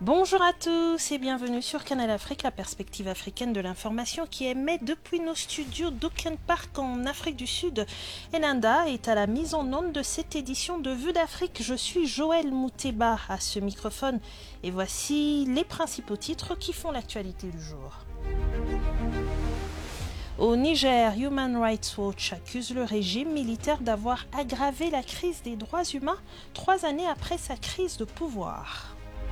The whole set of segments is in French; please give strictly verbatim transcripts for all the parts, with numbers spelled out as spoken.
Bonjour à tous et bienvenue sur Canal Afrique, la perspective africaine de l'information qui émet depuis nos studios d'Auckland Park en Afrique du Sud. Enanda est à la mise en onde de cette édition de Vue d'Afrique. Je suis Joël Mouteba à ce microphone et voici les principaux titres qui font l'actualité du jour. Au Niger, Human Rights Watch accuse le régime militaire d'avoir aggravé la crise des droits humains trois années après sa crise de pouvoir.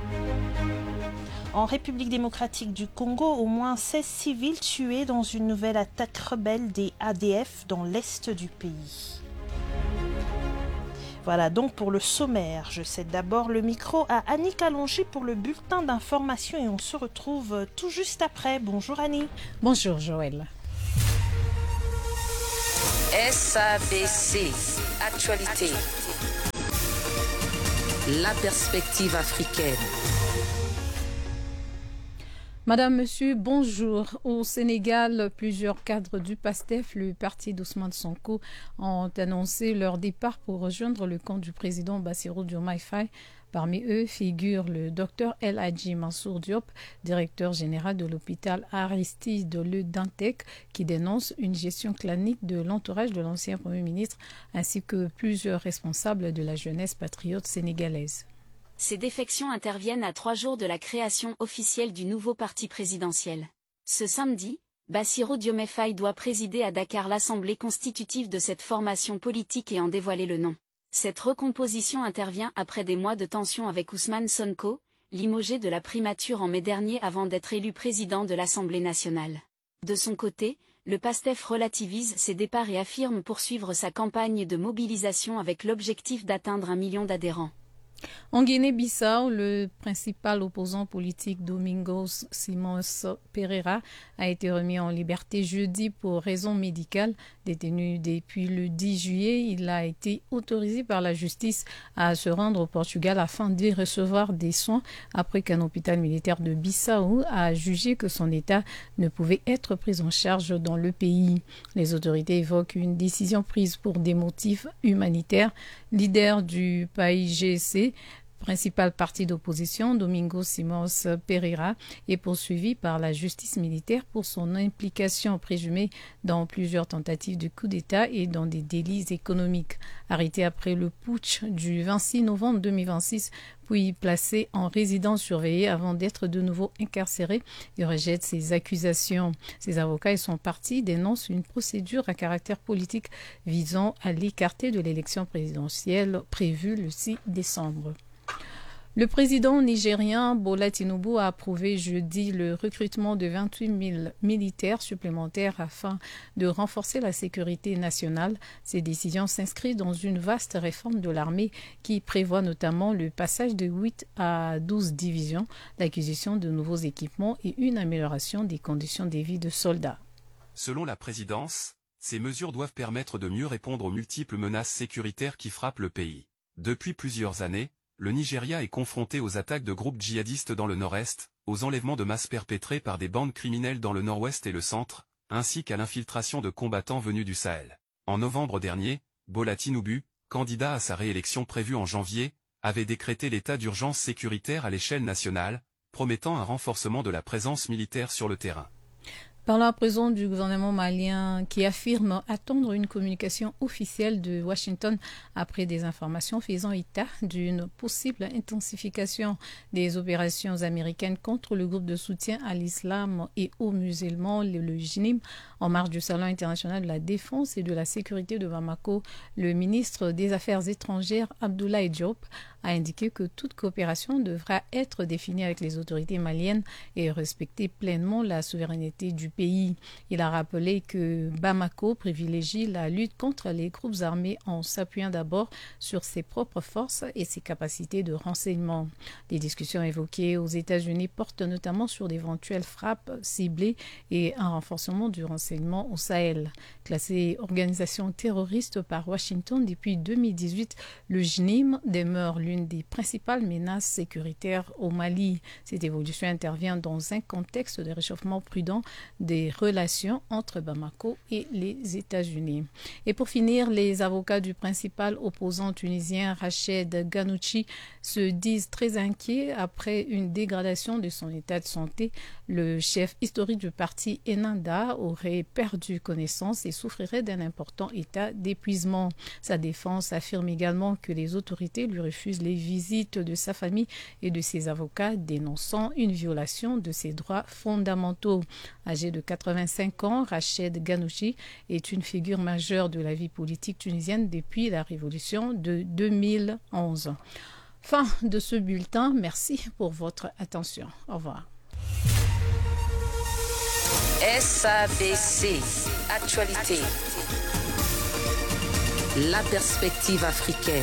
En République démocratique du Congo, au moins seize civils tués dans une nouvelle attaque rebelle des A D F dans l'est du pays. Voilà donc pour le sommaire. Je cède d'abord le micro à Annie Kalonji pour le bulletin d'information et on se retrouve tout juste après. Bonjour Annie. Bonjour Joël. S A B C, Actualité. La perspective africaine. Madame, Monsieur, bonjour. Au Sénégal, plusieurs cadres du PASTEF, le parti d'Ousmane Sonko, ont annoncé leur départ pour rejoindre le camp du président Bassirou Diomaye Faye. Parmi eux figure le docteur El Hadji Mansour Diop, directeur général de l'hôpital Aristide Le Dantec, qui dénonce une gestion clanique de l'entourage de l'ancien Premier ministre, ainsi que plusieurs responsables de la jeunesse patriote sénégalaise. Ces défections interviennent à trois jours de la création officielle du nouveau parti présidentiel. Ce samedi, Bassirou Diomaye Faye doit présider à Dakar l'assemblée constitutive de cette formation politique et en dévoiler le nom. Cette recomposition intervient après des mois de tension avec Ousmane Sonko, limogé de la primature en mai dernier avant d'être élu président de l'Assemblée nationale. De son côté, le PASTEF relativise ses départs et affirme poursuivre sa campagne de mobilisation avec l'objectif d'atteindre un million d'adhérents. En Guinée-Bissau, le principal opposant politique Domingos Simões Pereira a été remis en liberté jeudi pour raison médicale. Détenu depuis le dix juillet, il a été autorisé par la justice à se rendre au Portugal afin d'y recevoir des soins après qu'un hôpital militaire de Bissau a jugé que son état ne pouvait être pris en charge dans le pays. Les autorités évoquent une décision prise pour des motifs humanitaires. Leader du P A I G C, principal parti d'opposition, Domingos Simões Pereira, est poursuivi par la justice militaire pour son implication présumée dans plusieurs tentatives de coup d'État et dans des délits économiques. Arrêté après le putsch du vingt-six novembre deux mille vingt-six, puis placé en résidence surveillée avant d'être de nouveau incarcéré, il rejette ces accusations. Ses avocats et son parti dénoncent une procédure à caractère politique visant à l'écarter de l'élection présidentielle prévue le six décembre. Le président nigérien Bola Tinubu a approuvé jeudi le recrutement de vingt-huit mille militaires supplémentaires afin de renforcer la sécurité nationale. Ces décisions s'inscrivent dans une vaste réforme de l'armée qui prévoit notamment le passage de huit à douze divisions, l'acquisition de nouveaux équipements et une amélioration des conditions de vie de soldats. Selon la présidence, ces mesures doivent permettre de mieux répondre aux multiples menaces sécuritaires qui frappent le pays. Depuis plusieurs années, le Nigeria est confronté aux attaques de groupes djihadistes dans le nord-est, aux enlèvements de masse perpétrés par des bandes criminelles dans le nord-ouest et le centre, ainsi qu'à l'infiltration de combattants venus du Sahel. En novembre dernier, Bola Tinubu, candidat à sa réélection prévue en janvier, avait décrété l'état d'urgence sécuritaire à l'échelle nationale, promettant un renforcement de la présence militaire sur le terrain. Par la présence du gouvernement malien qui affirme attendre une communication officielle de Washington après des informations faisant état d'une possible intensification des opérations américaines contre le groupe de soutien à l'islam et aux musulmans, le J N I M, en marge du Salon international de la défense et de la sécurité de Bamako, le ministre des Affaires étrangères Abdoulaye Diop a indiqué que toute coopération devra être définie avec les autorités maliennes et respecter pleinement la souveraineté du pays. Il a rappelé que Bamako privilégie la lutte contre les groupes armés en s'appuyant d'abord sur ses propres forces et ses capacités de renseignement. Les discussions évoquées aux États-Unis portent notamment sur d'éventuelles frappes ciblées et un renforcement du renseignement au Sahel. Classé organisation terroriste par Washington depuis deux mille dix-huit, le J N I M demeure l'une l'une des principales menaces sécuritaires au Mali. Cette évolution intervient dans un contexte de réchauffement prudent des relations entre Bamako et les États-Unis. Et pour finir, les avocats du principal opposant tunisien Rached Ghannouchi se disent très inquiets après une dégradation de son état de santé. Le chef historique du parti Ennahda aurait perdu connaissance et souffrirait d'un important état d'épuisement. Sa défense affirme également que les autorités lui refusent les visites de sa famille et de ses avocats, dénonçant une violation de ses droits fondamentaux. Âgé de quatre-vingt-cinq ans, Rached Ghannouchi est une figure majeure de la vie politique tunisienne depuis la révolution de deux mille onze. Fin de ce bulletin. Merci pour votre attention. Au revoir. S A B C, actualité. La perspective africaine.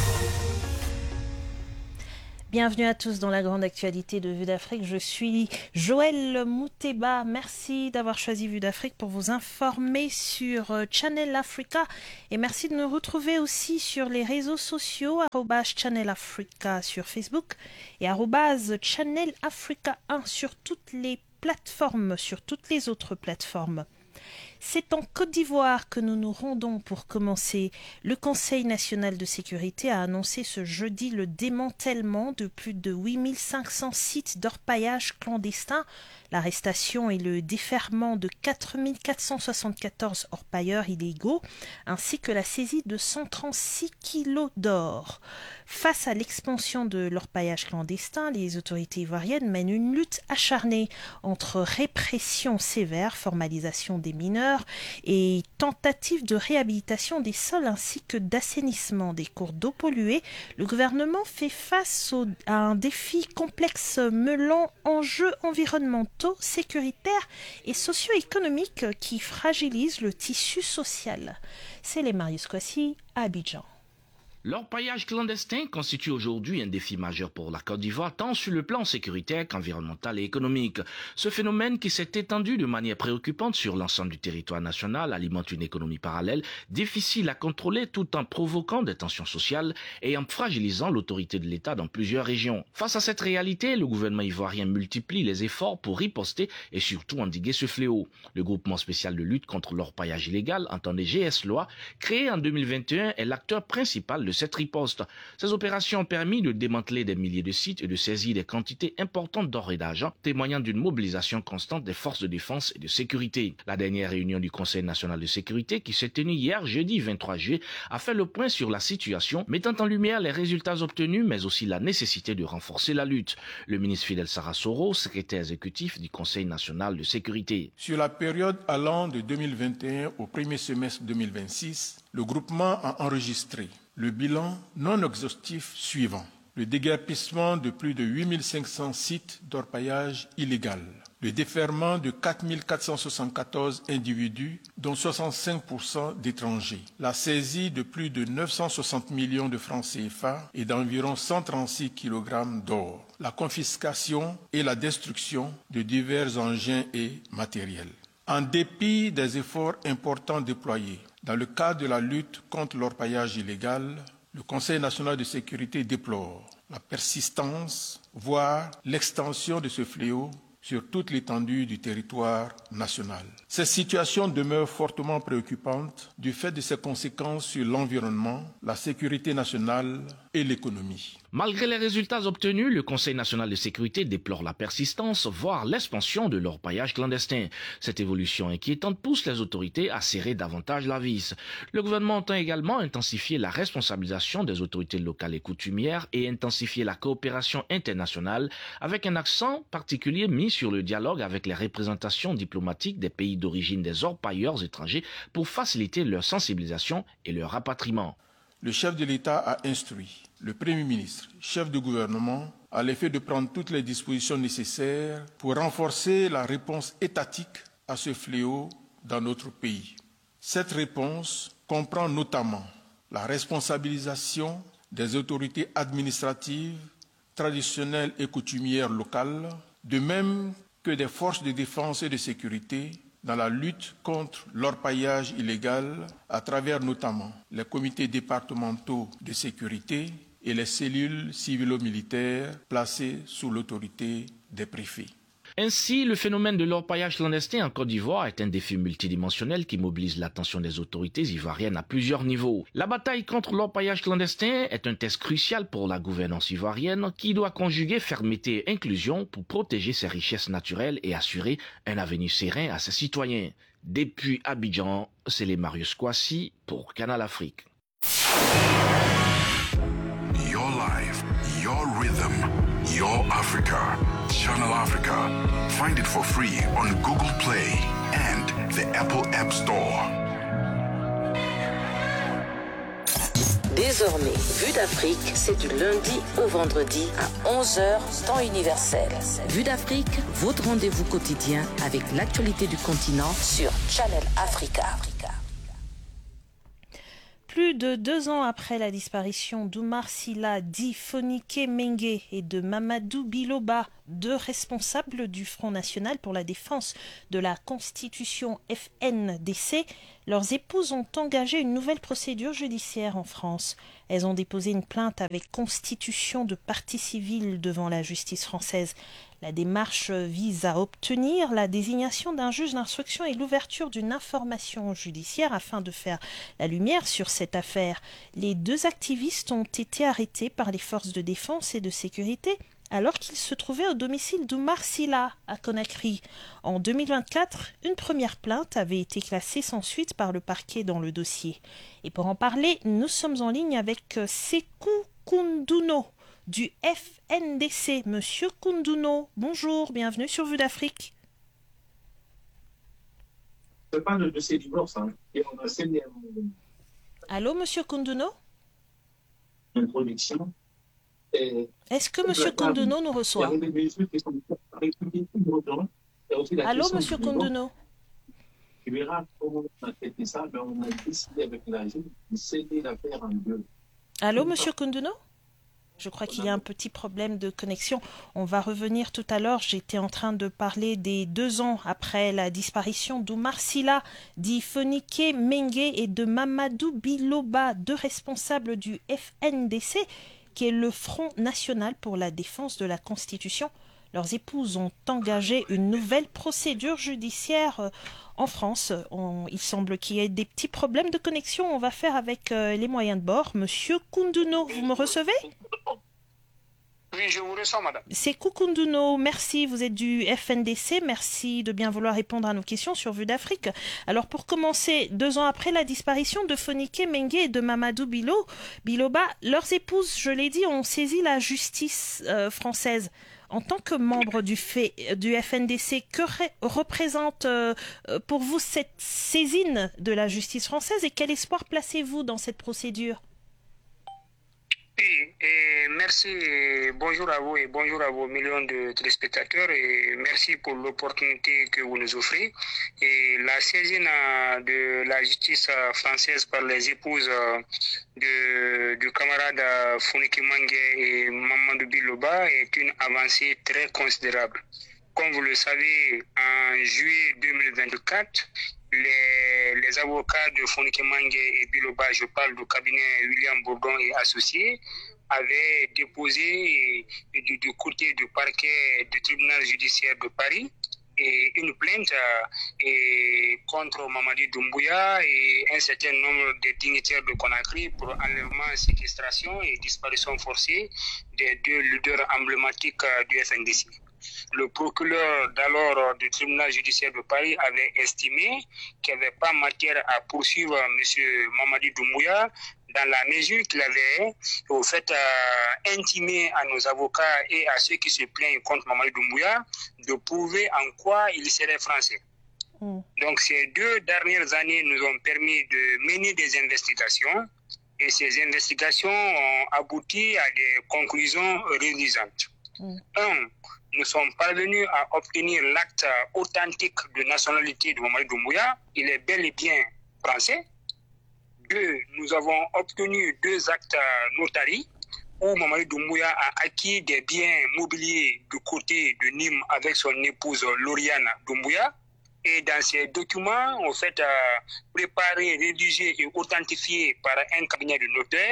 Bienvenue à tous dans la grande actualité de Vue d'Afrique. Je suis Joël Mouteba. Merci d'avoir choisi Vue d'Afrique pour vous informer sur Channel Africa. Et merci de nous retrouver aussi sur les réseaux sociaux, arobase Channel Africa sur Facebook et arobase Channel Africa un sur toutes les plateformes, sur toutes les autres plateformes. C'est en Côte d'Ivoire que nous nous rendons pour commencer. Le Conseil national de sécurité a annoncé ce jeudi le démantèlement de plus de huit mille cinq cents sites d'orpaillage clandestins, l'arrestation et le déferrement de quatre mille quatre cent soixante-quatorze orpailleurs illégaux, ainsi que la saisie de cent trente-six kilos d'or. Face à l'expansion de l'orpaillage clandestin, les autorités ivoiriennes mènent une lutte acharnée entre répression sévère, formalisation des mineurs et tentative de réhabilitation des sols ainsi que d'assainissement des cours d'eau pollués. Le gouvernement fait face au, à un défi complexe mêlant enjeux environnementaux, sécuritaires et socio-économiques qui fragilisent le tissu social. C'est les Marius Kwasi à Abidjan. L'orpaillage clandestin constitue aujourd'hui un défi majeur pour la Côte d'Ivoire, tant sur le plan sécuritaire qu'environnemental et économique. Ce phénomène, qui s'est étendu de manière préoccupante sur l'ensemble du territoire national, alimente une économie parallèle, difficile à contrôler tout en provoquant des tensions sociales et en fragilisant l'autorité de l'État dans plusieurs régions. Face à cette réalité, le gouvernement ivoirien multiplie les efforts pour riposter et surtout endiguer ce fléau. Le groupement spécial de lutte contre l'orpaillage illégal, entendé G S L O A, créé en deux mille vingt et un, est l'acteur principal de cette riposte. Ces opérations ont permis de démanteler des milliers de sites et de saisir des quantités importantes d'or et d'argent, témoignant d'une mobilisation constante des forces de défense et de sécurité. La dernière réunion du Conseil national de sécurité, qui s'est tenue hier jeudi vingt-trois juillet, a fait le point sur la situation, mettant en lumière les résultats obtenus, mais aussi la nécessité de renforcer la lutte. Le ministre Fidel Sarasoro, secrétaire exécutif du Conseil national de sécurité. Sur la période allant de deux mille vingt et un au premier semestre deux mille vingt-six, le groupement a enregistré le bilan non exhaustif suivant: le déguerpissement de plus de huit mille cinq cents sites d'orpaillage illégal, le déferrement de quatre mille quatre cent soixante-quatorze individus, dont soixante-cinq pour cent d'étrangers, la saisie de plus de neuf cent soixante millions de francs C F A et d'environ cent trente-six kilogrammes d'or, la confiscation et la destruction de divers engins et matériels. En dépit des efforts importants déployés dans le cadre de la lutte contre l'orpaillage illégal, le Conseil national de sécurité déplore la persistance, voire l'extension de ce fléau sur toute l'étendue du territoire national. Cette situation demeure fortement préoccupante du fait de ses conséquences sur l'environnement, la sécurité nationale et l'économie. Malgré les résultats obtenus, le Conseil national de sécurité déplore la persistance, voire l'expansion de l'orpaillage clandestin. Cette évolution inquiétante pousse les autorités à serrer davantage la vis. Le gouvernement entend également intensifier la responsabilisation des autorités locales et coutumières et intensifier la coopération internationale, avec un accent particulier mis sur le dialogue avec les représentations diplomatiques des pays d'origine des orpailleurs étrangers pour faciliter leur sensibilisation et leur rapatriement. Le chef de l'État a instruit le Premier ministre, chef de gouvernement, à l'effet de prendre toutes les dispositions nécessaires pour renforcer la réponse étatique à ce fléau dans notre pays. Cette réponse comprend notamment la responsabilisation des autorités administratives, traditionnelles et coutumières locales, de même que des forces de défense et de sécurité dans la lutte contre l'orpaillage illégal à travers notamment les comités départementaux de sécurité et les cellules civilo-militaires placées sous l'autorité des préfets. Ainsi, le phénomène de l'orpaillage clandestin en Côte d'Ivoire est un défi multidimensionnel qui mobilise l'attention des autorités ivoiriennes à plusieurs niveaux. La bataille contre l'orpaillage clandestin est un test crucial pour la gouvernance ivoirienne qui doit conjuguer fermeté et inclusion pour protéger ses richesses naturelles et assurer un avenir serein à ses citoyens. Depuis Abidjan, c'est les Marius Kouassi pour Canal Afrique. Your life, your rhythm, your Africa. Channel Africa. Find it for free on Google Play and the Apple App Store. Désormais, Vue d'Afrique, c'est du lundi au vendredi à onze heures, temps universel. Vue d'Afrique, votre rendez-vous quotidien avec l'actualité du continent sur Channel Africa. Plus de deux ans après la disparition d'Oumar Silla, dit Fonike Mengue, et de Mamadou Biloba, deux responsables du Front National pour la défense de la Constitution F N D C, leurs épouses ont engagé une nouvelle procédure judiciaire en France. Elles ont déposé une plainte avec constitution de partie civile devant la justice française. La démarche vise à obtenir la désignation d'un juge d'instruction et l'ouverture d'une information judiciaire afin de faire la lumière sur cette affaire. Les deux activistes ont été arrêtés par les forces de défense et de sécurité alors qu'ils se trouvaient au domicile d'Oumar Silla à Conakry. En deux mille vingt-quatre, une première plainte avait été classée sans suite par le parquet dans le dossier. Et pour en parler, nous sommes en ligne avec Sékou Koundouno du F N D C. Monsieur Koundouno, bonjour, bienvenue sur Vue d'Afrique. C'est pas le dossier du divorce, hein. Allô, monsieur Koundouno? Introduction. Est-ce que monsieur Koundouno nous reçoit? Allô, monsieur Koundouno? Tu verras comment on a traité ça, mais on a décidé avec la juge de céder l'affaire en deux. Allô, monsieur Koundouno? Je crois qu'il y a un petit problème de connexion. On va revenir tout à l'heure. J'étais en train de parler des deux ans après la disparition d'Oumar Silla, dit Fonike Mengue, et de Mamadou Biloba, deux responsables du F N D C, qui est le Front National pour la défense de la Constitution. Leurs épouses ont engagé une nouvelle procédure judiciaire en France. On, il semble qu'il y ait des petits problèmes de connexion. On va faire avec euh, les moyens de bord. Monsieur Koundouno, vous me recevez? Oui, je vous reçois, madame. C'est Koundouno, merci. Vous êtes du F N D C. Merci de bien vouloir répondre à nos questions sur Vue d'Afrique. Alors, pour commencer, deux ans après la disparition de Fonike Mengue et de Mamadou Bilo, Biloba, leurs épouses, je l'ai dit, ont saisi la justice euh, française. En tant que membre du, fait, du F N D C, que ré, représente euh, pour vous cette saisine de la justice française et quel espoir placez-vous dans cette procédure? Oui, et merci, et bonjour à vous et bonjour à vos millions de téléspectateurs et merci pour l'opportunité que vous nous offrez. Et la saisine de la justice française par les épouses de, du camarade Fonike Mengue et Mamadou Biloba est une avancée très considérable. Comme vous le savez, en juillet deux mille vingt-quatre, Les, les avocats de Fonike Mengue et Biloba, je parle du cabinet William Bourdon et associés, avaient déposé du, du côté du parquet du tribunal judiciaire de Paris et une plainte et, contre Mamadi Doumbouya et un certain nombre de dignitaires de Conakry pour enlèvement, séquestration et disparition forcée des deux leaders emblématiques du F N D C. Le procureur d'alors du tribunal judiciaire de Paris avait estimé qu'il n'y avait pas matière à poursuivre M. Mamadi Doumbouya dans la mesure qu'il avait au fait euh, intimé à nos avocats et à ceux qui se plaignent contre Mamadi Doumbouya de prouver en quoi il serait français. Mmh. Donc ces deux dernières années nous ont permis de mener des investigations et ces investigations ont abouti à des conclusions réalisantes. Mmh. Un, nous sommes parvenus à obtenir l'acte authentique de nationalité de Mamadi Doumbouya. Il est bel et bien français. Deux, nous avons obtenu deux actes notaris où Mamadi Doumbouya a acquis des biens mobiliers du côté de Nîmes avec son épouse Lauriane Doumbouya. Et dans ces documents, en fait, préparés, rédigés et authentifiés par un cabinet de notaires,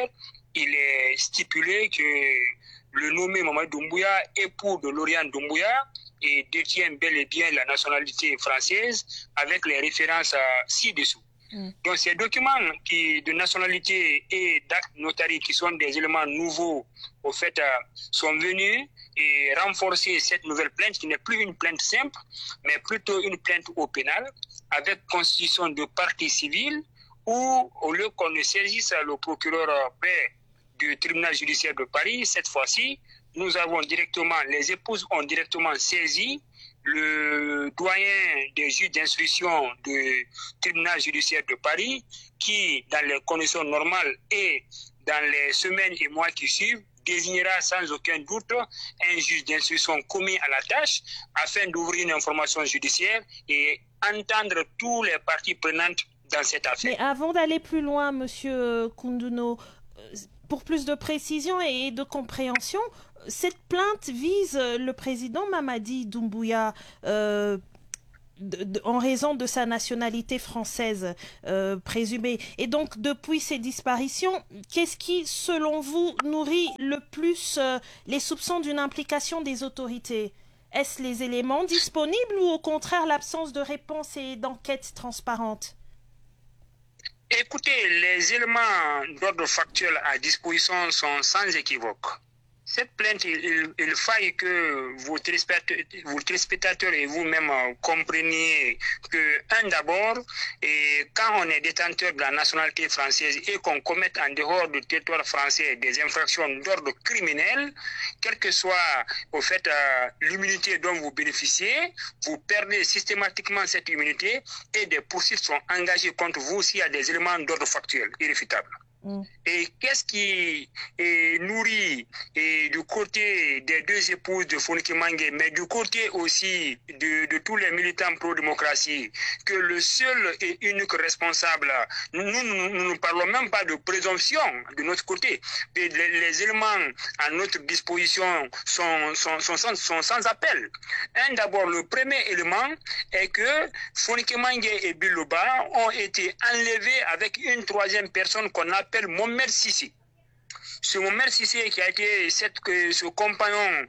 il est stipulé que le nommé Mamadou Doumbouya, époux de Lauriane Doumbouya, et détient bel et bien la nationalité française avec les références ci-dessous. Mm. Donc ces documents qui, de nationalité et d'actes notariés qui sont des éléments nouveaux, au fait, euh, sont venus et renforcer cette nouvelle plainte qui n'est plus une plainte simple, mais plutôt une plainte au pénal avec constitution de partie civile où, au lieu qu'on ne saisisse le procureur paix du tribunal judiciaire de Paris, cette fois-ci, nous avons directement, les épouses ont directement saisi le doyen des juges d'instruction du tribunal judiciaire de Paris qui, dans les conditions normales et dans les semaines et mois qui suivent, désignera sans aucun doute un juge d'instruction commis à la tâche afin d'ouvrir une information judiciaire et entendre tous les parties prenantes dans cette affaire. Mais avant d'aller plus loin, Monsieur Kounduno, pour plus de précision et de compréhension, cette plainte vise le président Mamadi Doumbouya euh, de, de, en raison de sa nationalité française euh, présumée. Et donc, depuis ses disparitions, qu'est-ce qui, selon vous, nourrit le plus euh, les soupçons d'une implication des autorités ? Est-ce les éléments disponibles ou au contraire l'absence de réponse et d'enquête transparente ? Écoutez, les éléments d'ordre factuel à disposition sont sans équivoque. Cette plainte, il, il faille que vos téléspectateurs, vos téléspectateurs et vous-même compreniez que, un d'abord, et quand on est détenteur de la nationalité française et qu'on commette en dehors du territoire français des infractions d'ordre criminel, quelle que soit au fait euh, l'immunité dont vous bénéficiez, vous perdez systématiquement cette immunité et des poursuites sont engagées contre vous s'il y a des éléments d'ordre factuel irréfutables. Mm. Et qu'est-ce qui est nourri et du côté des deux épouses de Fonike Mangue, mais du côté aussi de, de tous les militants pro-démocratie, que le seul et unique responsable, nous ne parlons même pas de présomption de notre côté, mais les, les éléments à notre disposition sont, sont, sont, sont, sont sans appel. Un d'abord, le premier élément est que Fonike Mangue et Biloba ont été enlevés avec une troisième personne qu'on appelle Mohamed Sissi. Ce Mohamed Sissi qui a été cette, ce compagnon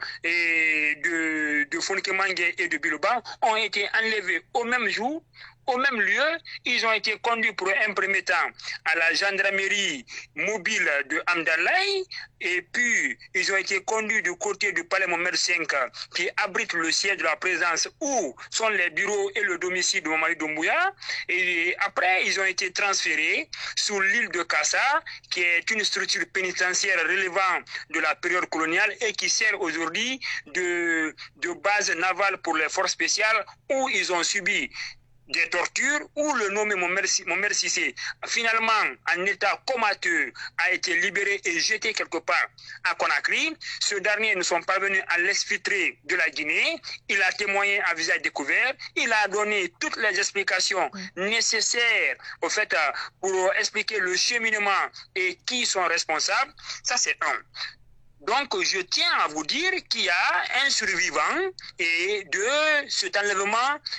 et de, de Fonike Mangue et de Biloba ont été enlevés au même jour, au même lieu. Ils ont été conduits pour un premier temps à la gendarmerie mobile de Amdalaï et puis ils ont été conduits du côté du palais Mohamed cinq qui abrite le siège de la présidence où sont les bureaux et le domicile de Mamadi Doumbouya, et après ils ont été transférés sur l'île de Kassa qui est une structure pénitentiaire relevant de la période coloniale et qui sert aujourd'hui de, de base navale pour les forces spéciales où ils ont subi des tortures, où le nommé Mohamed Sissi, finalement en état comateux, a été libéré et jeté quelque part à Conakry. Ce dernier, nous sommes parvenus à l'exfiltrer de la Guinée. Il a témoigné à visage découvert. Il a donné toutes les explications nécessaires au fait pour expliquer le cheminement et qui sont responsables. Ça, c'est un. Donc, je tiens à vous dire qu'il y a un survivant et de cet enlèvement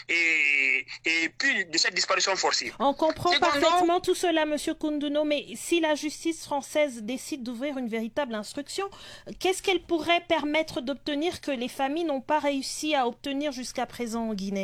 et, et puis de cette disparition forcée. On comprend parfaitement tout cela, Monsieur Kounduno, mais si la justice française décide d'ouvrir une véritable instruction, qu'est-ce qu'elle pourrait permettre d'obtenir que les familles n'ont pas réussi à obtenir jusqu'à présent en Guinée ?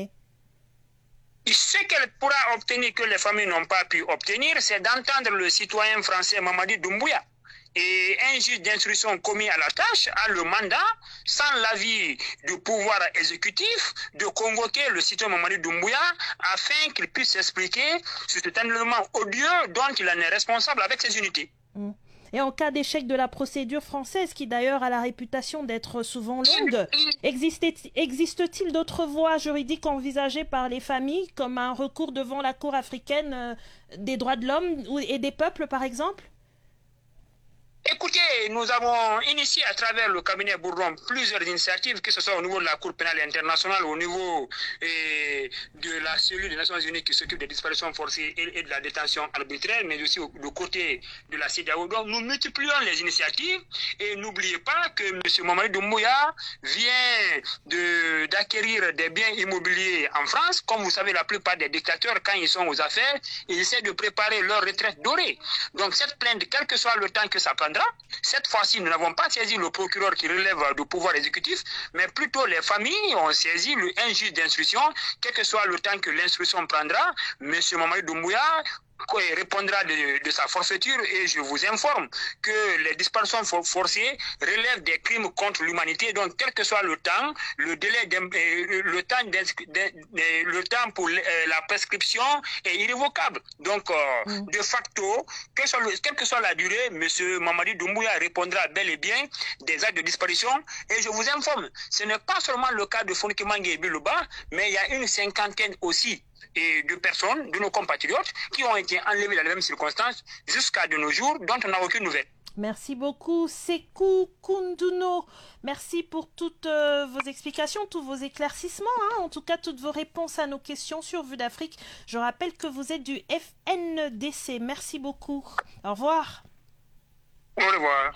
Ce qu'elle pourra obtenir que les familles n'ont pas pu obtenir, c'est d'entendre le citoyen français Mamadi Doumbouya. Et un juge d'instruction commis à la tâche a le mandat, sans l'avis du pouvoir exécutif, de convoquer le citoyen Mamadi Doumbouya afin qu'il puisse s'expliquer sur cet enlèvement odieux dont il en est responsable avec ses unités. Mmh. Et en cas d'échec de la procédure française, qui d'ailleurs a la réputation d'être souvent longue, existe-t-il d'autres voies juridiques envisagées par les familles, comme un recours devant la Cour africaine des droits de l'homme et des peuples, par exemple ? Écoutez, nous avons initié à travers le cabinet Bourdon plusieurs initiatives, que ce soit au niveau de la Cour pénale internationale, au niveau eh, de la cellule des Nations Unies qui s'occupe des disparitions forcées et, et de la détention arbitraire, mais aussi au, du côté de la C E D E A O. Donc nous multiplions les initiatives et n'oubliez pas que M. Mamadi Doumbouya vient de, d'acquérir des biens immobiliers en France. Comme vous savez, la plupart des dictateurs, quand ils sont aux affaires, ils essaient de préparer leur retraite dorée. Donc cette plainte, quel que soit le temps que ça prendra, prendra. Cette fois-ci, nous n'avons pas saisi le procureur qui relève du pouvoir exécutif, mais plutôt les familles ont saisi le, un juge d'instruction, quel que soit le temps que l'instruction prendra. M. Mamadou Doumbouya répondra de, de sa forfaiture et je vous informe que les disparitions for forcées relèvent des crimes contre l'humanité. Donc, quel que soit le temps, le délai, le temps, le temps pour la prescription est irrévocable. Donc, euh, mm. de facto, quelle, soit le, quelle que soit la durée, M. Mamadou Doumbouya répondra bel et bien des actes de disparition. Et je vous informe, ce n'est pas seulement le cas de Fonike Mange et Bilouba, mais il y a une cinquantaine aussi et de personnes, de nos compatriotes, qui ont été enlevés dans les mêmes circonstances jusqu'à de nos jours, dont on n'a aucune nouvelle. Merci beaucoup, Sekou Kounduno. Merci pour toutes euh, vos explications, tous vos éclaircissements, hein, en tout cas toutes vos réponses à nos questions sur Vue d'Afrique. Je rappelle que vous êtes du F N D C. Merci beaucoup. Au revoir. Au revoir.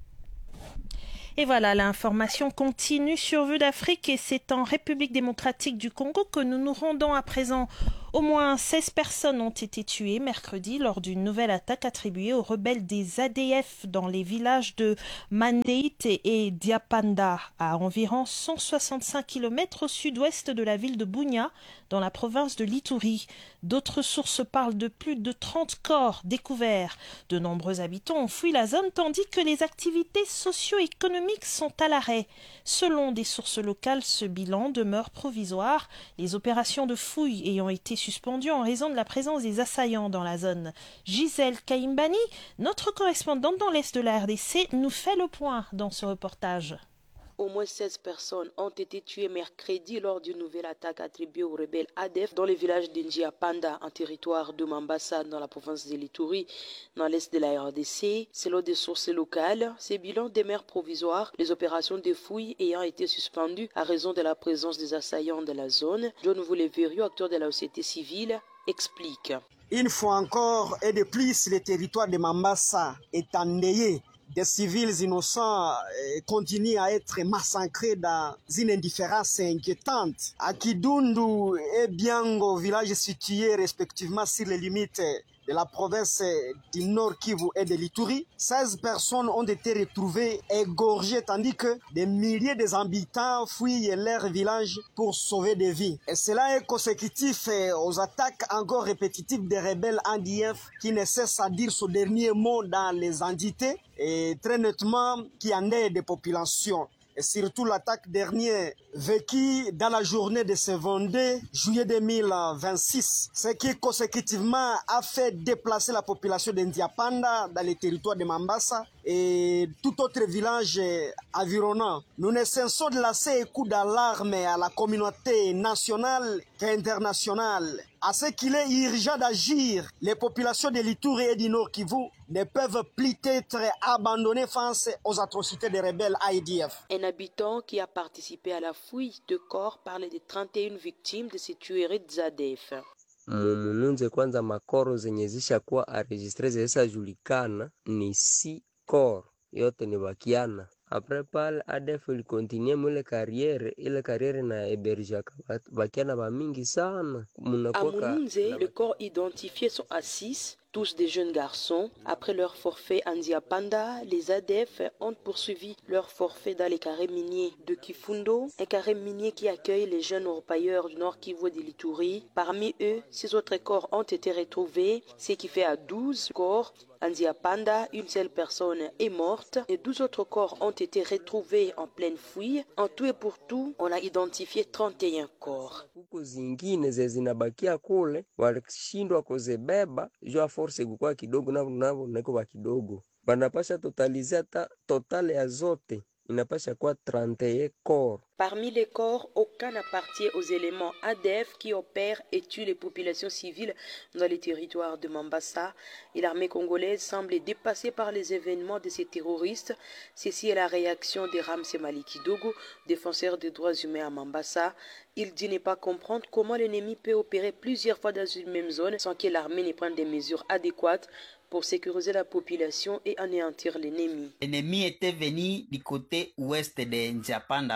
Et voilà, l'information continue sur Vue d'Afrique et c'est en République démocratique du Congo que nous nous rendons à présent. Au moins seize personnes ont été tuées mercredi lors d'une nouvelle attaque attribuée aux rebelles des A D F dans les villages de Mandeite et Diapanda, à environ cent soixante-cinq kilomètres au sud-ouest de la ville de Bunia, dans la province de l'Ituri. D'autres sources parlent de plus de trente corps découverts. De nombreux habitants ont fui la zone tandis que les activités socio-économiques sont à l'arrêt. Selon des sources locales, ce bilan demeure provisoire, les opérations de fouilles ayant été suspendues en raison de la présence des assaillants dans la zone. Gisèle Kaimbani, notre correspondante dans l'est de la R D C, nous fait le point dans ce reportage. Au moins seize personnes ont été tuées mercredi lors d'une nouvelle attaque attribuée aux rebelles A D F dans le village d'Indiapanda, en territoire de Mambasa, dans la province de l'Ituri, dans l'est de la R D C. Selon des sources locales, ces bilans demeurent provisoires, les opérations de fouilles ayant été suspendues à raison de la présence des assaillants de la zone. John Vouleverio, acteur de la société civile, explique. Une fois encore et de plus, le territoire de Mambasa est endeuillé. Des civils innocents continuent à être massacrés dans une indifférence inquiétante. À Kidundu et Biango, villages situés respectivement sur les limites de la province du Nord Kivu et de l'Ituri, seize personnes ont été retrouvées égorgées tandis que des milliers d'habitants fuient leur village pour sauver des vies. Et cela est consécutif aux attaques encore répétitives des rebelles A D F qui ne cessent à dire ce dernier mot dans les entités et très nettement qui en est des populations. Et surtout l'attaque dernière vécue dans la journée de ce vingt-deux juillet deux mille vingt-six, ce qui consécutivement a fait déplacer la population d'Indiapanda dans les territoires de Mambasa et tout autre village environnant. Nous ne cessons de lancer un coup d'alarme à la communauté nationale et internationale, à ce qu'il est urgent d'agir. Les populations de l'Ituri et du Nord Kivu ne peuvent plus être abandonnées face aux atrocités des rebelles A D F. Un habitant qui a participé à la fouille de corps parlait de trente et une victimes de ces tueries des A D F. Mmununze kwanza makoro zenye zishakuwa aregistre zishajulikana ni si kor yote ni bakiana. Après pale A D F ilikontinue mwile kariere, ile kariere na eberja bakiana ba mingi sana. À Mununze, les corps identifiés sont à six, tous des jeunes garçons. Après leur forfait Andiapanda, les A D F ont poursuivi leur forfait dans les carrés miniers de Kifundo, un carré minier qui accueille les jeunes orpailleurs du Nord Kivu de l'Ituri. Parmi eux, six autres corps ont été retrouvés, ce qui fait à douze corps. Andiapanda, une seule personne est morte et douze autres corps ont été retrouvés en pleine fouille. En tout et pour tout, on a identifié trente et un corps. Huko zingine zinabakia kule walishindwa kuzibeba jua force ilikuwa kidogo na nao nako kidogo. Banapasha totaliser ta totale ya zote inapasha kuwa trente et un corps. Parmi les corps, aucun n'appartient aux éléments A D F qui opèrent et tuent les populations civiles dans les territoires de Mambasa. Et l'armée congolaise semble dépassée par les événements de ces terroristes. Ceci est la réaction de Ramsey Maliki Dogo, défenseur des droits humains à Mambasa. Il dit ne pas comprendre comment l'ennemi peut opérer plusieurs fois dans une même zone sans que l'armée ne prenne des mesures adéquates pour sécuriser la population et anéantir l'ennemi. L'ennemi était venu du côté ouest de Nziapanda Bella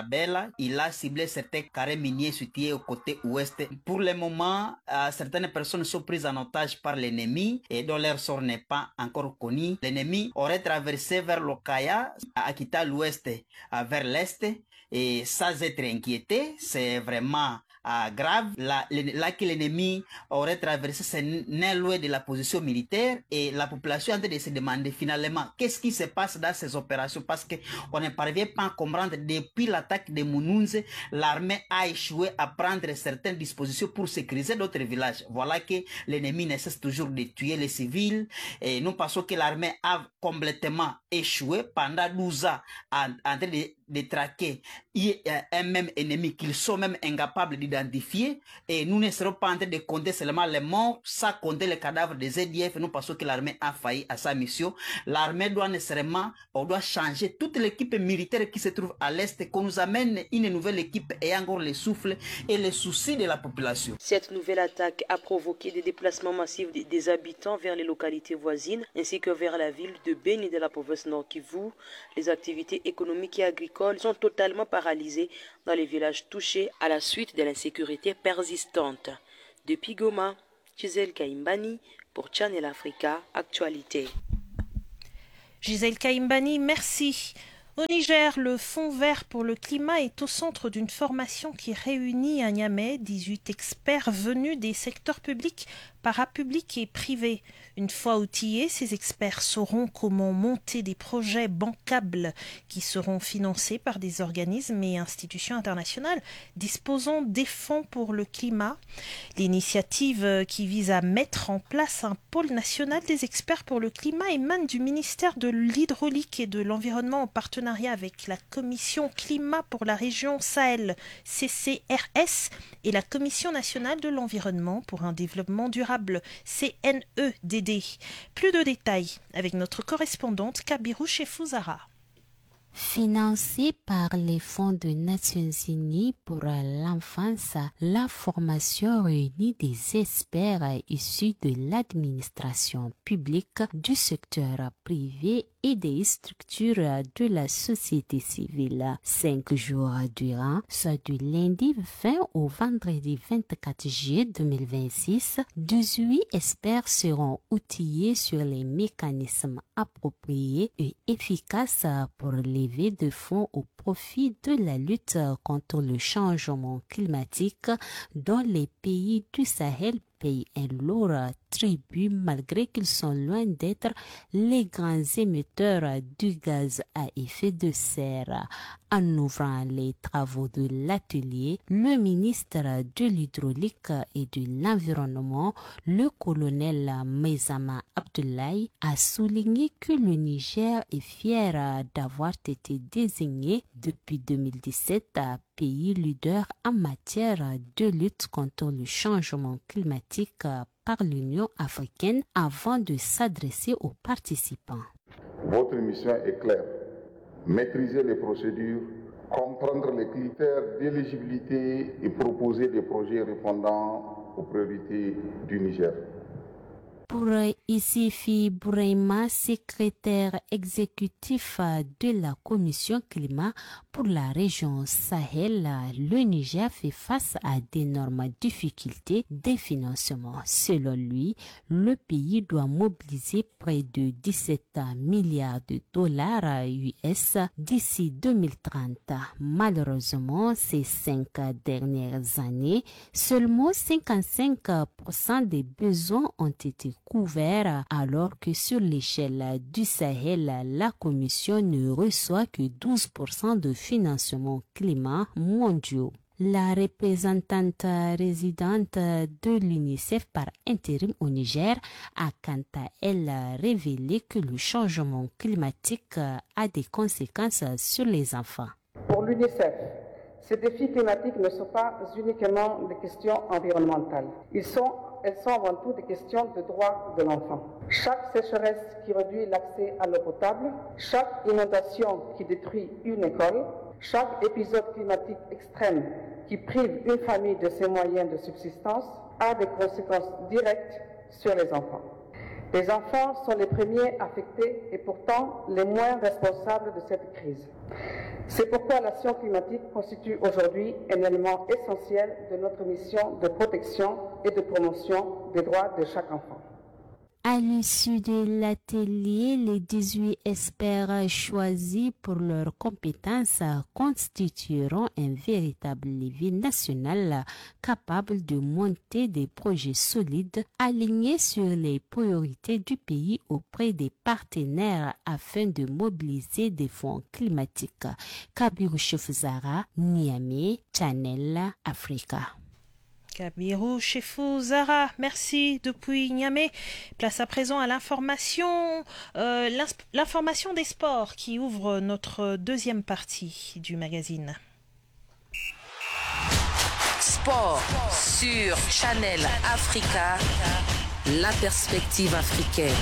il a ciblé certains carrés miniers situés au côté ouest. Pour le moment, euh, certaines personnes sont prises en otage par l'ennemi et dont leur sort n'est pas encore connu. L'ennemi aurait traversé vers l'Okaya, a quitté l'ouest vers l'est et sans être inquiété. C'est vraiment Ah, grave, là, là que l'ennemi aurait traversé, c'est n'est loin de la position militaire et la population est en train de se demander finalement qu'est-ce qui se passe dans ces opérations parce qu'on ne parvient pas à comprendre. Depuis l'attaque de Mounouze, l'armée a échoué à prendre certaines dispositions pour sécuriser d'autres villages. Voilà que l'ennemi ne cesse toujours de tuer les civils et nous pensons que l'armée a complètement échoué pendant douze ans en, en train de, de traquer un même ennemi qu'ils sont même incapables d'identifier et nous ne serons pas en train de compter seulement les morts sans compter les cadavres des Z D F. Nous pensons que l'armée a failli à sa mission. L'armée doit nécessairement, on doit changer toute l'équipe militaire qui se trouve à l'est, qu'on nous amène une nouvelle équipe et encore le souffle et les soucis de la population. Cette nouvelle attaque a provoqué des déplacements massifs des habitants vers les localités voisines ainsi que vers la ville de Beni de la province Nord Kivu. Les activités économiques et agricoles sont totalement paralysées dans les villages touchés à la suite de l'insécurité persistante. Depuis Goma, Gisèle Kaimbani pour Channel Africa Actualité. Gisèle Kaimbani, merci. Au Niger, le Fonds vert pour le climat est au centre d'une formation qui réunit à Niamey dix-huit experts venus des secteurs publics, parapublics et privés. Une fois outillés, ces experts sauront comment monter des projets bancables qui seront financés par des organismes et institutions internationales disposant des fonds pour le climat. L'initiative qui vise à mettre en place un pôle national des experts pour le climat émane du ministère de l'Hydraulique et de l'Environnement en partenariat avec la Commission Climat pour la région Sahel, C C R S, et la Commission nationale de l'environnement pour un développement durable, C N E D D. Plus de détails avec notre correspondante Kabirou Chefouzara. Financé par les fonds des Nations Unies pour l'enfance, la formation réunit des experts issus de l'administration publique, du secteur privé et des structures de la société civile. Cinq jours durant, soit du lundi vingt au vendredi vingt-quatre juillet deux mille vingt-six, dix-huit experts seront outillés sur les mécanismes appropriés et efficaces pour lever de fonds au profit de la lutte contre le changement climatique dans les pays du Sahel payent un lourd tribut malgré qu'ils sont loin d'être les grands émetteurs du gaz à effet de serre. En ouvrant les travaux de l'atelier, le ministre de l'Hydraulique et de l'Environnement, le colonel Maizama Abdoulaye, a souligné que le Niger est fier d'avoir été désigné depuis deux mille dix-sept pays leader en matière de lutte contre le changement climatique par l'Union africaine avant de s'adresser aux participants. Votre mission est claire. Maîtriser les procédures, comprendre les critères d'éligibilité et proposer des projets répondant aux priorités du Niger. Pour Issifi Bouraima, secrétaire exécutif de la Commission climat pour la région Sahel, le Niger fait face à d'énormes difficultés de financement. Selon lui, le pays doit mobiliser près de dix-sept milliards de dollars U S d'ici deux mille trente. Malheureusement, ces cinq dernières années, seulement cinquante-cinq pour cent des besoins ont été couverts, alors que sur l'échelle du Sahel, la Commission ne reçoit que douze pour cent de financement climat mondiaux. La représentante résidente de l'UNICEF par intérim au Niger a quant à elle révélé que le changement climatique a des conséquences sur les enfants. Pour l'UNICEF, ces défis climatiques ne sont pas uniquement des questions environnementales. Ils sont Elles sont avant tout des questions de droit de l'enfant. Chaque sécheresse qui réduit l'accès à l'eau potable, chaque inondation qui détruit une école, chaque épisode climatique extrême qui prive une famille de ses moyens de subsistance a des conséquences directes sur les enfants. Les enfants sont les premiers affectés et pourtant les moins responsables de cette crise. C'est pourquoi l'action climatique constitue aujourd'hui un élément essentiel de notre mission de protection et de promotion des droits de chaque enfant. À l'issue de l'atelier, les dix-huit experts choisis pour leurs compétences constitueront un véritable levier national capable de monter des projets solides alignés sur les priorités du pays auprès des partenaires afin de mobiliser des fonds climatiques. Kabiru Chefuzara, Niamey, Channel Africa. Kabiru Chefou Zara, merci depuis Niamey. Place à présent à l'information, euh, l'information des sports qui ouvre notre deuxième partie du magazine. Sport sur Channel Africa, la perspective africaine.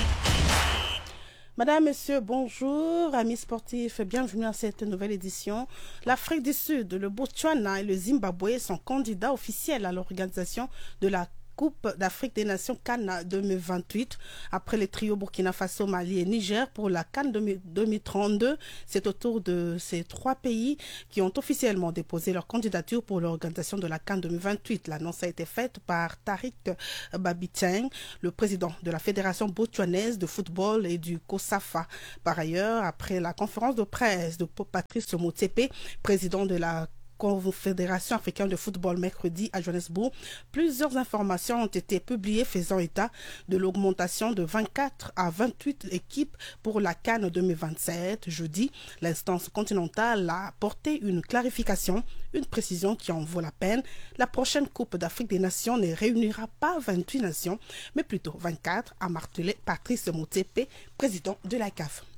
Madame, Monsieur, bonjour, amis sportifs, bienvenue à cette nouvelle édition. L'Afrique du Sud, le Botswana et le Zimbabwe sont candidats officiels à l'organisation de la Coupe d'Afrique des Nations CAN deux mille vingt-huit. Après les trios Burkina Faso, Mali et Niger pour la CAN deux mille trente-deux, c'est au tour de ces trois pays qui ont officiellement déposé leur candidature pour l'organisation de la CAN deux mille vingt-huit. L'annonce a été faite par Tariq Babiteng, le président de la Fédération botswanaise de football et du COSAFA. Par ailleurs, après la conférence de presse de Patrice Motsepe, président de la Confédération africaine de football mercredi à Johannesburg, plusieurs informations ont été publiées faisant état de l'augmentation de vingt-quatre à vingt-huit équipes pour la CAN deux mille vingt-sept. Jeudi, l'instance continentale a apporté une clarification, une précision qui en vaut la peine. La prochaine Coupe d'Afrique des Nations ne réunira pas vingt-huit nations, mais plutôt vingt-quatre, a martelé Patrice Motsepe, président de la C A F.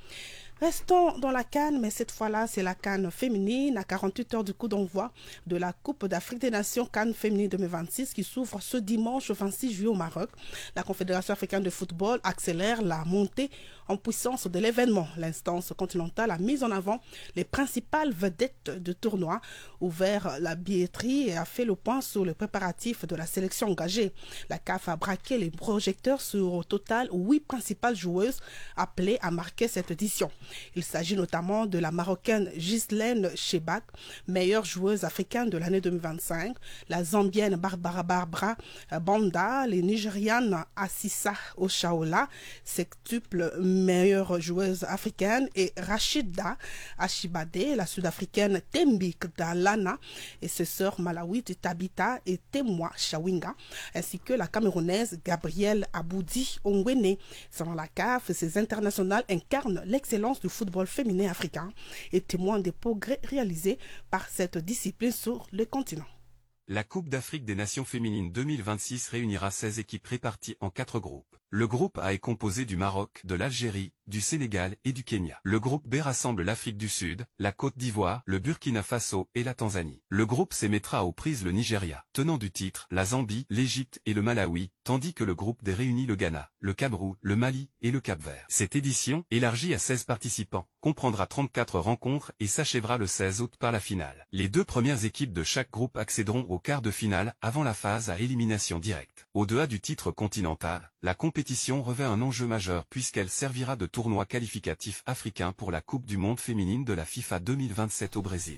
Restons dans la CAN, mais cette fois-là, c'est la CAN féminine à quarante-huit heures du coup d'envoi de la Coupe d'Afrique des Nations CAN féminine deux mille vingt-six qui s'ouvre ce dimanche vingt-six juillet au Maroc. La Confédération africaine de football accélère la montée en puissance de l'événement. L'instance continentale a mis en avant les principales vedettes du tournoi, ouvert la billetterie et a fait le point sur les préparatifs de la sélection engagée. La C A F a braqué les projecteurs sur au total huit principales joueuses appelées à marquer cette édition. Il s'agit notamment de la Marocaine Ghislaine Chebak, meilleure joueuse africaine de l'année deux mille vingt-cinq, la Zambienne Barbara Barbara Banda, les Nigérianes Assissa Oshaola, septuple meilleure joueuse africaine, et Rachida Achibade, la Sud-Africaine Tembik Dalana et ses sœurs malawite Tabita et Temwa Shawinga, ainsi que la Camerounaise Gabrielle Aboudi Ongwene. Selon la C A F, ces internationales incarnent l'excellence du football féminin africain et témoignent des progrès réalisés par cette discipline sur le continent. La Coupe d'Afrique des Nations féminines deux mille vingt-six réunira seize équipes réparties en quatre groupes. Le groupe A est composé du Maroc, de l'Algérie, du Sénégal et du Kenya. Le groupe B rassemble l'Afrique du Sud, la Côte d'Ivoire, le Burkina Faso et la Tanzanie. Le groupe C mettra aux prises le Nigeria, tenant du titre, la Zambie, l'Égypte et le Malawi, tandis que le groupe D réunit le Ghana, le Cameroun, le Mali et le Cap-Vert. Cette édition, élargie à seize participants, comprendra trente-quatre rencontres et s'achèvera le seize août par la finale. Les deux premières équipes de chaque groupe accéderont au quart de finale avant la phase à élimination directe. Au-delà du titre continental, la compétition revêt un enjeu majeur puisqu'elle servira de tournoi qualificatif africain pour la Coupe du monde féminine de la FIFA deux mille vingt-sept au Brésil.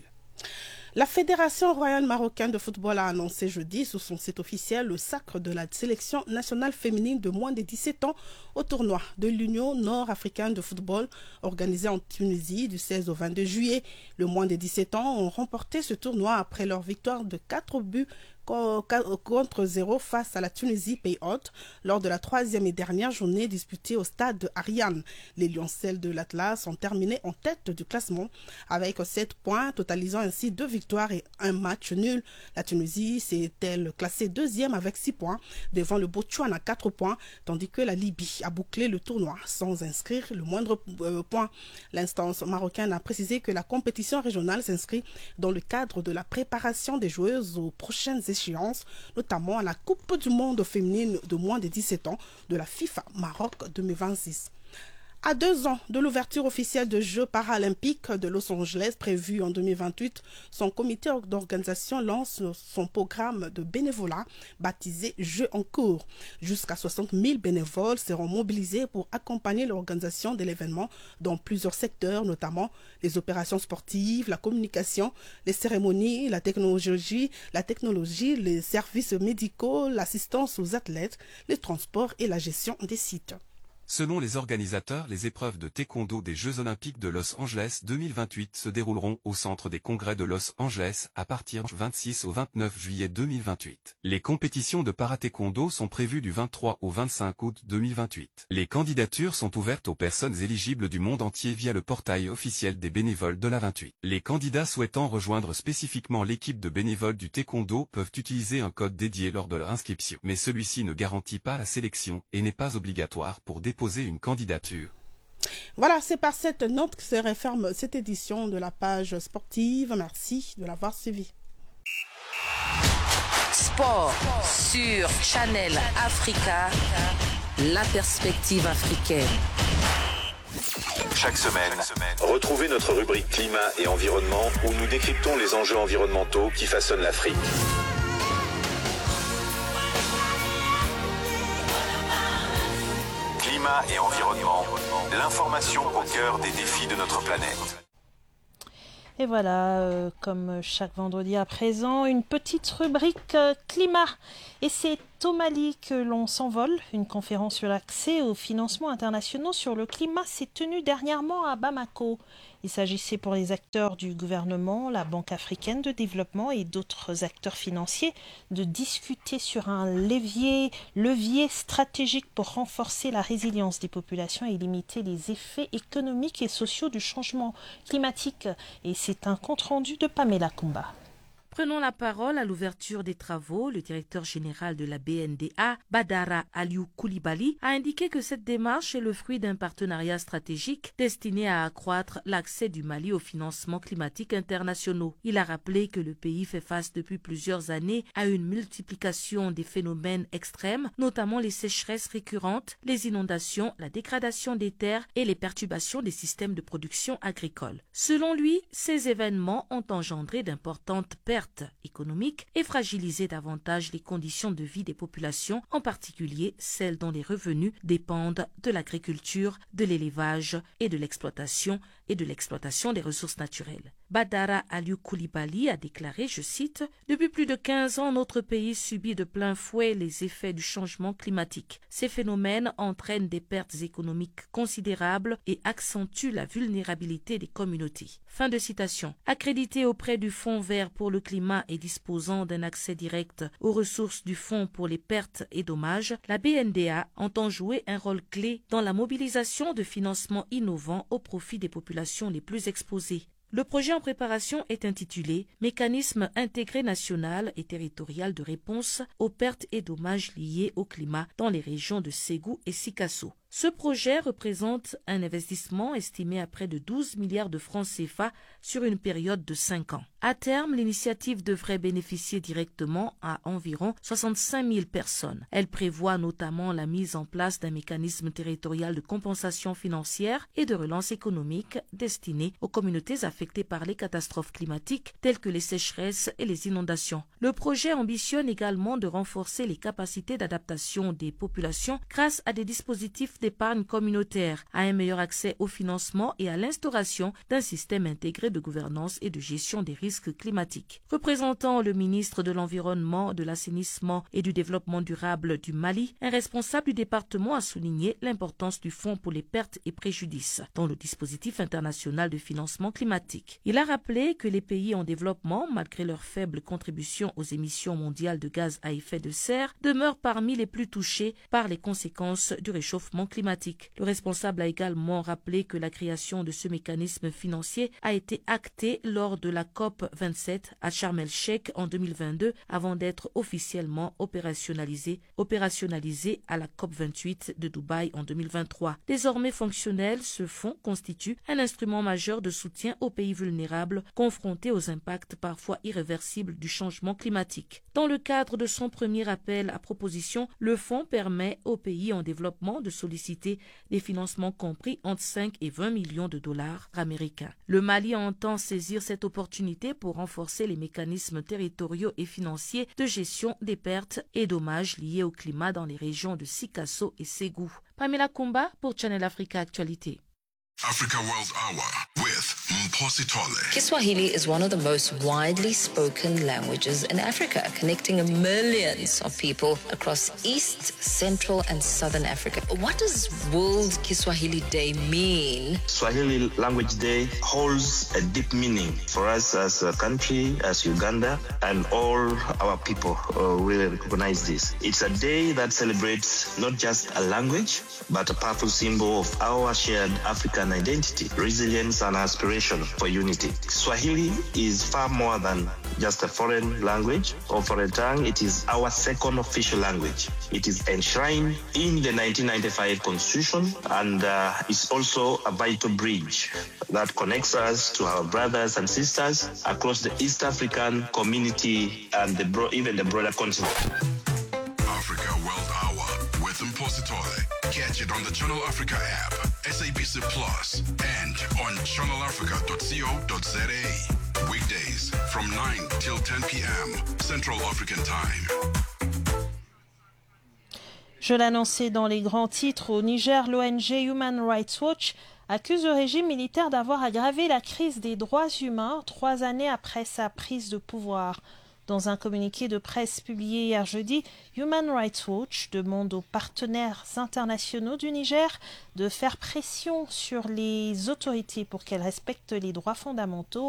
La Fédération royale marocaine de football a annoncé jeudi sur son site officiel le sacre de la sélection nationale féminine de moins de dix-sept ans au tournoi de l'Union nord-africaine de football organisé en Tunisie du seize au vingt-deux juillet. Le moins de dix-sept ans ont remporté ce tournoi après leur victoire de quatre buts contre zéro face à la Tunisie, pays hôte, lors de la troisième et dernière journée disputée au stade de Ariane. Les Lioncelles de l'Atlas ont terminé en tête du classement avec sept points, totalisant ainsi deux victoires et un match nul. La Tunisie s'est-elle classée deuxième avec six points, devant le Botswana à quatre points, tandis que la Libye a bouclé le tournoi sans inscrire le moindre euh, point. L'instance marocaine a précisé que la compétition régionale s'inscrit dans le cadre de la préparation des joueuses aux prochaines échéances, notamment à la Coupe du monde féminine de moins de dix-sept ans de la FIFA Maroc deux mille vingt-six. À deux ans de l'ouverture officielle des Jeux paralympiques de Los Angeles prévue en deux mille vingt-huit, son comité d'organisation lance son programme de bénévolat baptisé Jeux en cours. Jusqu'à soixante mille bénévoles seront mobilisés pour accompagner l'organisation de l'événement dans plusieurs secteurs, notamment les opérations sportives, la communication, les cérémonies, la technologie, la technologie, les services médicaux, l'assistance aux athlètes, les transports et la gestion des sites. Selon les organisateurs, les épreuves de taekwondo des Jeux Olympiques de Los Angeles deux mille vingt-huit se dérouleront au Centre des Congrès de Los Angeles à partir du vingt-six au vingt-neuf juillet deux mille vingt-huit. Les compétitions de para-taekwondo sont prévues du vingt-trois au vingt-cinq août deux mille vingt-huit. Les candidatures sont ouvertes aux personnes éligibles du monde entier via le portail officiel des bénévoles de la vingt-huit. Les candidats souhaitant rejoindre spécifiquement l'équipe de bénévoles du taekwondo peuvent utiliser un code dédié lors de leur inscription. Mais celui-ci ne garantit pas la sélection et n'est pas obligatoire pour déposer une candidature. Voilà, c'est par cette note que se referme cette édition de la page sportive. Merci de l'avoir suivi. Sport sur Channel Africa, la perspective africaine. Chaque semaine, retrouvez notre rubrique climat et environnement où nous décryptons les enjeux environnementaux qui façonnent l'Afrique. Climat et environnement, l'information au cœur des défis de notre planète. Et voilà, euh, comme chaque vendredi à présent, une petite rubrique euh, climat. Et c'est au Mali que l'on s'envole. Une conférence sur l'accès aux financements internationaux sur le climat s'est tenue dernièrement à Bamako. Il s'agissait pour les acteurs du gouvernement, la Banque africaine de développement et d'autres acteurs financiers de discuter sur un levier, levier stratégique pour renforcer la résilience des populations et limiter les effets économiques et sociaux du changement climatique. Et c'est un compte-rendu de Pamela Kumba. Prenons la parole à l'ouverture des travaux. Le directeur général de la B N D A, Badara Aliou Koulibaly, a indiqué que cette démarche est le fruit d'un partenariat stratégique destiné à accroître l'accès du Mali aux financements climatiques internationaux. Il a rappelé que le pays fait face depuis plusieurs années à une multiplication des phénomènes extrêmes, notamment les sécheresses récurrentes, les inondations, la dégradation des terres et les perturbations des systèmes de production agricole. Selon lui, ces événements ont engendré d'importantes pertes économiques et fragilisé davantage les conditions de vie des populations, en particulier celles dont les revenus dépendent de l'agriculture, de l'élevage et de l'exploitation et de l'exploitation des ressources naturelles. Badara Aliou Koulibaly a déclaré, je cite, « Depuis plus de quinze ans, notre pays subit de plein fouet les effets du changement climatique. Ces phénomènes entraînent des pertes économiques considérables et accentuent la vulnérabilité des communautés. » Fin de citation. Accrédité auprès du Fonds vert pour le climat et disposant d'un accès direct aux ressources du Fonds pour les pertes et dommages, la B N D A entend jouer un rôle clé dans la mobilisation de financements innovants au profit des populations les plus exposées. Le projet en préparation est intitulé « Mécanisme intégré national et territorial de réponse aux pertes et dommages liés au climat dans les régions de Ségou et Sikasso ». Ce projet représente un investissement estimé à près de douze milliards de francs C F A sur une période de cinq ans. À terme, l'initiative devrait bénéficier directement à environ soixante-cinq mille personnes. Elle prévoit notamment la mise en place d'un mécanisme territorial de compensation financière et de relance économique destiné aux communautés affectées par les catastrophes climatiques telles que les sécheresses et les inondations. Le projet ambitionne également de renforcer les capacités d'adaptation des populations grâce à des dispositifs d'épargne communautaire, à un meilleur accès au financement et à l'instauration d'un système intégré de gouvernance et de gestion des risques climatiques. Représentant le ministre de l'Environnement, de l'Assainissement et du Développement durable du Mali, un responsable du département a souligné l'importance du Fonds pour les pertes et préjudices dans le dispositif international de financement climatique. Il a rappelé que les pays en développement, malgré leur faible contribution aux émissions mondiales de gaz à effet de serre, demeurent parmi les plus touchés par les conséquences du réchauffement climatique. Le responsable a également rappelé que la création de ce mécanisme financier a été actée lors de la COP vingt-sept à Sharm el-Sheikh en deux mille vingt-deux avant d'être officiellement opérationnalisé, opérationnalisé à la COP vingt-huit de Dubaï en deux mille vingt-trois. Désormais fonctionnel, ce fonds constitue un instrument majeur de soutien aux pays vulnérables confrontés aux impacts parfois irréversibles du changement climatique. Dans le cadre de son premier appel à proposition, le fonds permet aux pays en développement de solliciter solliciter des financements compris entre cinq et vingt millions de dollars américains. Le Mali entend saisir cette opportunité pour renforcer les mécanismes territoriaux et financiers de gestion des pertes et dommages liés au climat dans les régions de Sikasso et Ségou. Pamela Kumba pour Channel Africa Actualité. Africa World Hour with Mposi Tole. Kiswahili is one of the most widely spoken languages in Africa, connecting millions of people across East, Central, and Southern Africa. What does World Kiswahili Day mean? Swahili Language Day holds a deep meaning for us as a country, as Uganda, and all our people uh, really recognize this. It's a day that celebrates not just a language, but a powerful symbol of our shared African identity, resilience, and aspiration for unity. Swahili is far more than just a foreign language or foreign tongue. It is our second official language. It is enshrined in the nineteen ninety-five Constitution, and uh, it's also a vital bridge that connects us to our brothers and sisters across the East African community and the bro- even the broader continent. Africa World Hour with Mposi Tole. Catch it on the Channel Africa app, S A B C Plus, and on channel africa dot co dot za. Weekdays from nine till ten p.m. Central African Time. Je l'annonçais dans les grands titres, au Niger, l'O N G Human Rights Watch accuse le régime militaire d'avoir aggravé la crise des droits humains trois années après sa prise de pouvoir. Dans un communiqué de presse publié hier jeudi, Human Rights Watch demande aux partenaires internationaux du Niger de faire pression sur les autorités pour qu'elles respectent les droits fondamentaux